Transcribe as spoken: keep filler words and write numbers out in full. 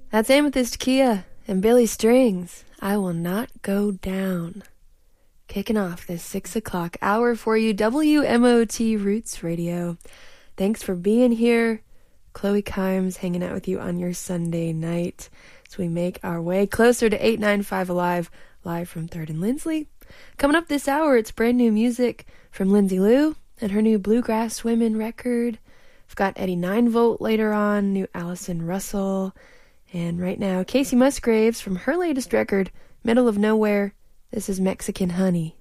That's Amethyst Kia and Billy Strings. I Will Not Go Down. Kicking off this six o'clock hour for you, W M O T Roots Radio. Thanks for being here. Chloe Kimes hanging out with you on your Sunday night as we make our way closer to eight ninety-five Alive, live from third and Lindsley. Coming up this hour, it's brand new music from Lindsay Lou and her new Bluegrass Women record. I've got Eddie nine volt later on, new Allison Russell, and right now, Casey Musgraves from her latest record, Middle of Nowhere. This is Mexican Honey.